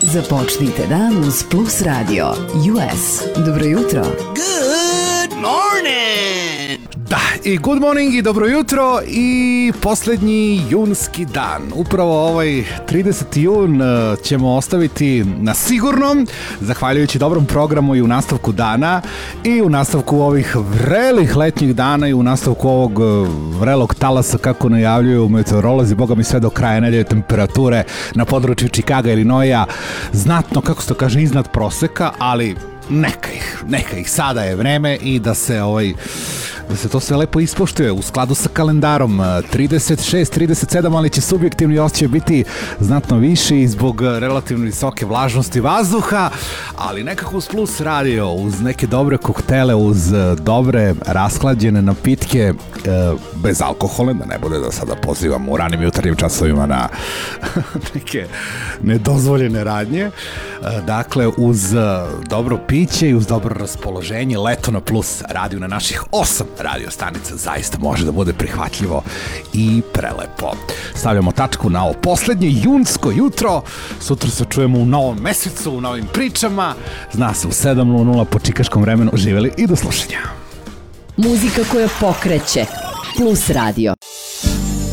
Započnite dan uz Plus Radio US. Dobro jutro. Good morning! Da, i good morning i dobro jutro i posljednji junski dan. Upravo ovaj 30. jun ćemo ostaviti na sigurnom, zahvaljujući dobrom programu i u nastavku dana i u nastavku ovih vrelih letnjih dana i u nastavku ovog vrelog talasa kako najavljuju meteorolozi, boga mi sve do kraja nedelje temperature na području Čikaga, Ilinoja znatno, kako se to kaže, iznad proseka, ali neka ih, sada je vreme i da se to sve lepo ispoštuje u skladu sa kalendarom. 36, 37, ali će subjektivni osjećaj biti znatno viši zbog relativno visoke vlažnosti vazduha, ali nekako uz Plus Radio, uz neke dobre koktele, uz dobre rashlađene napitke, bez alkohola, da ne bude da sada pozivamo u ranim jutarnjim časovima na neke nedozvoljene radnje. Dakle, uz dobro piće i uz dobro raspoloženje, leto na Plus Radio na naših 8 radio stanica zaista može da bude prihvatljivo i prelepo. Stavljamo tačku na ovo poslednje junsko jutro. Sutra se čujemo u novom mesecu, u novim pričama. Zna se u 7:00 po čikaškom vremenu. Živeli i do slušanja. Muzika koja pokreće. Plus Radio.